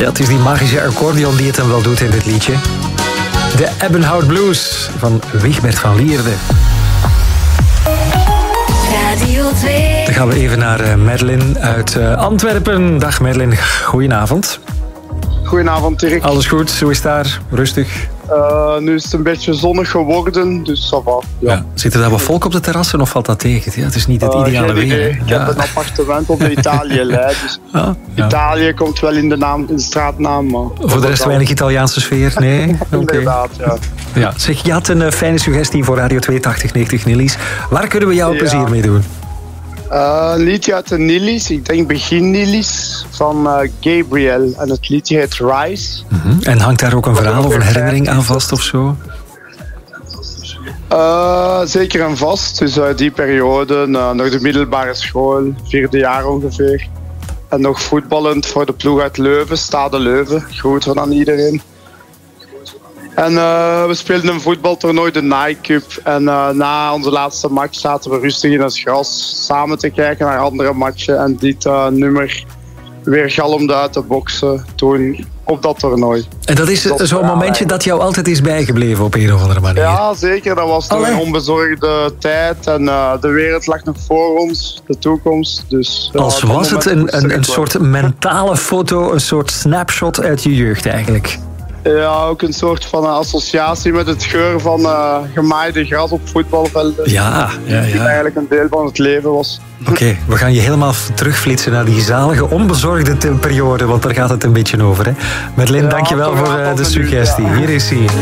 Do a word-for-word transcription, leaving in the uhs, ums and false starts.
Ja, het is die magische accordeon die het hem wel doet in dit liedje. De Ebbenhout Blues van Wigbert van Lierde. Radio twee. Dan gaan we even naar uh, Madeleine uit uh, Antwerpen. Dag Madeleine, goedenavond. Goedenavond Dirk. Alles goed, hoe is het daar? Rustig? Uh, nu is het een beetje zonnig geworden, dus ça va. Ja. Ja. Zit er daar wat volk op de terrassen of valt dat tegen? Ja, het is niet het Uh, ideale geen weer. idee. hè? Ik Ja. heb een appartement op de Italië-lijn, dus Ah, ja. Italië komt wel in de, naam, in de straatnaam. Maar Voor de rest weinig Italiaanse sfeer? Nee? Oké. Inderdaad, ja. Ja. Zeg, je had een uh, fijne suggestie voor Radio twee tachtig negentig Nillies. Waar kunnen we jou Ja. plezier mee doen? Uh, een liedje uit de Nillies, ik denk begin Nillies, van uh, Gabriel. En het liedje heet Rise. Mm-hmm. En hangt daar ook een verhaal of een herinnering aan vast of zo? Uh, zeker en vast, dus uit die periode, uh, nog de middelbare school, vierde jaar ongeveer. En nog voetballend voor de ploeg uit Leuven, Stade Leuven. Groeten aan iedereen. En uh, we speelden een voetbaltoernooi, de Nike Cup. En uh, na onze laatste match zaten we rustig in het gras samen te kijken naar andere matchen. En dit uh, nummer weer galmde uit de boksen toen op dat toernooi. En dat is Dat is zo'n verhaal momentje dat jou altijd is bijgebleven op een of andere manier. Ja, zeker. Dat was toen Allee. een onbezorgde tijd. En uh, de wereld lag nog voor ons, de toekomst. Dus, ja, Als dat was het moment een, moest een, er een wel. soort mentale foto, een soort snapshot uit je jeugd eigenlijk. Ja, ook een soort van uh, associatie met het geur van uh, gemaaide gras op voetbalvelden. Ja, ja, Die ja. eigenlijk een deel van het leven was. Oké, okay, we gaan je helemaal terugflitsen naar die zalige, onbezorgde te- periode, want daar gaat het een beetje over. Hè. Madeleine, Ja, dankjewel toch voor een uh, aantal de minuten, suggestie. ja. Hier is hij.